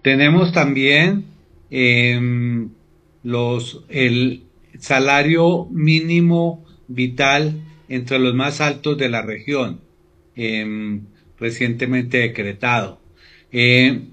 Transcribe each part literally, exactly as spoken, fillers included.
Tenemos también em, los, el salario mínimo vital entre los más altos de la región, em, recientemente decretado. Eh,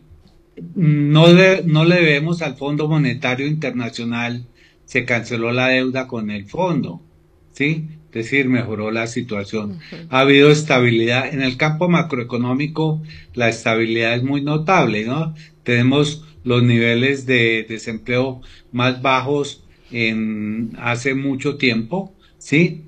no, le, no le debemos al Fondo Monetario Internacional, se canceló la deuda con el fondo, ¿sí? Es decir, mejoró la situación. Ujú. Ha habido estabilidad. En el campo macroeconómico, la estabilidad es muy notable, ¿no? Tenemos los niveles de desempleo más bajos en hace mucho tiempo, ¿sí?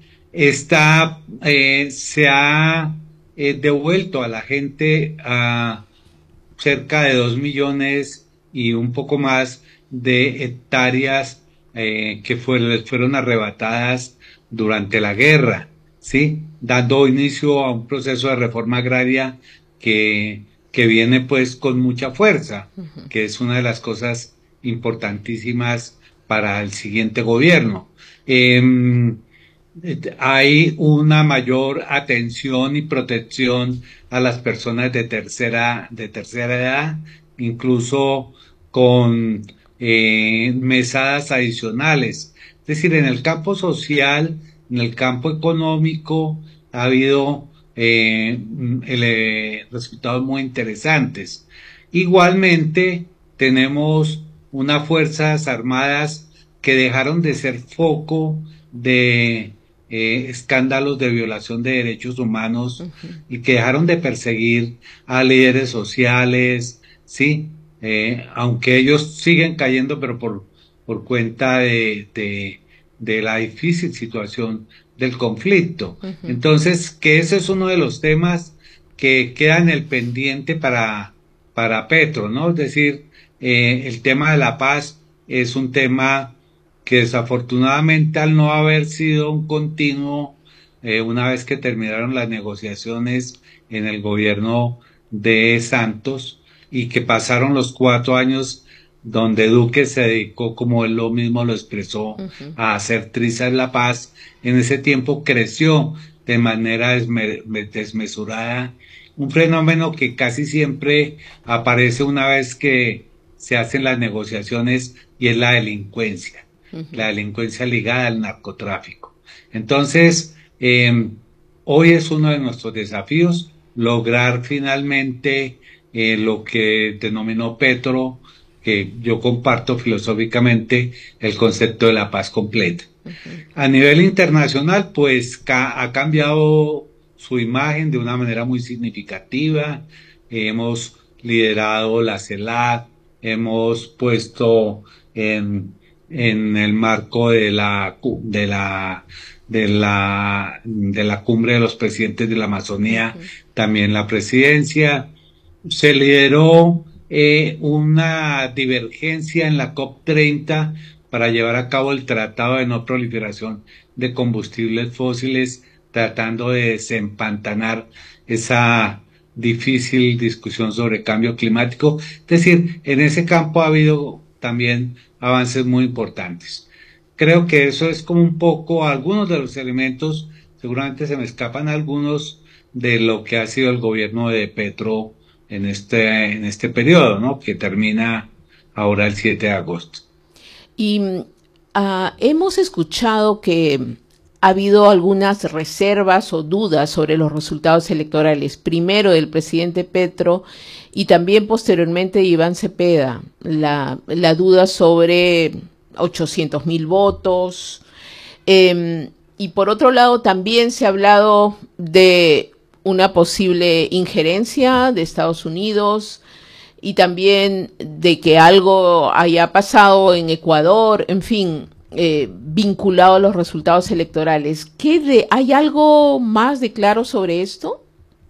Está, eh, se ha eh, devuelto a la gente a cerca de dos millones y un poco más de hectáreas eh, que fue- les fueron arrebatadas durante la guerra, ¿sí? Dando inicio a un proceso de reforma agraria que, que viene pues con mucha fuerza, que es una de las cosas importantísimas para el siguiente gobierno. Em, eh, Hay una mayor atención y protección a las personas de tercera, de tercera edad, incluso con eh, mesadas adicionales. Es decir, en el campo social, en el campo económico, ha habido eh, mm, ele- resultados muy interesantes. Igualmente, tenemos unas fuerzas armadas que dejaron de ser foco de eh, escándalos de violación de derechos humanos y que dejaron de perseguir a líderes sociales, sí, eh, aunque ellos siguen cayendo, pero por, por cuenta de, de, de la difícil situación del conflicto. Entonces, que ese es uno de los temas que queda en el pendiente para, para Petro, ¿no? Es decir, eh, el tema de la paz es un tema que desafortunadamente al no haber sido un continuo, eh, una vez que terminaron las negociaciones en el gobierno de Santos y que pasaron los cuatro años donde Duque se dedicó, como él lo mismo lo expresó, Ujú. a hacer trizas la paz, en ese tiempo creció de manera desme- desmesurada un fenómeno que casi siempre aparece una vez que se hacen las negociaciones y es la delincuencia, la delincuencia ligada al narcotráfico. Entonces, eh, hoy es uno de nuestros desafíos lograr finalmente eh, lo que denominó Petro, que yo comparto filosóficamente el concepto de la paz completa. A nivel internacional, pues ca ha cambiado su imagen de una manera muy significativa. Hemos liderado la CELAC, hemos puesto en, en el marco de la, cu- de la, de la, de la cumbre de los presidentes de la Amazonía, también la presidencia. Se lideró eh, una divergencia en la COP treinta para llevar a cabo el Tratado de No Proliferación de Combustibles Fósiles, tratando de desempantanar esa difícil discusión sobre cambio climático. Es decir, en ese campo ha habido también avances muy importantes. Creo que eso es como un poco algunos de los elementos, seguramente se me escapan algunos de lo que ha sido el gobierno de Petro en este, en este periodo, ¿no? Que termina ahora el siete de agosto. Y mm, ah, hemos escuchado que ha habido algunas reservas o dudas sobre los resultados electorales, primero del presidente Petro y también posteriormente de Iván Cepeda, la, la duda sobre ochocientos mil votos. Eh, y por otro lado, también se ha hablado de una posible injerencia de Estados Unidos y también de que algo haya pasado en Ecuador, en fin, eh, vinculado a los resultados electorales. ¿Qué de, ¿Hay algo más de claro sobre esto?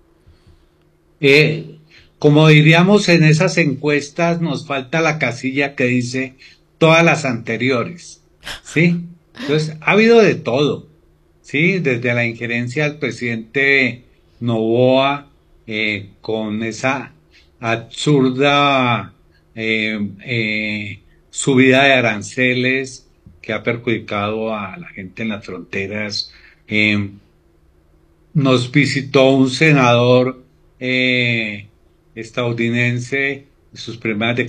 Eh, Como diríamos en esas encuestas, nos falta la casilla que dice todas las anteriores, ¿sí? Entonces, ha habido de todo, ¿sí? Desde la injerencia del presidente Noboa eh, con esa absurda eh, eh, subida de aranceles que ha perjudicado a la gente en las fronteras. eh, Nos visitó un senador eh, estadounidense, sus primeras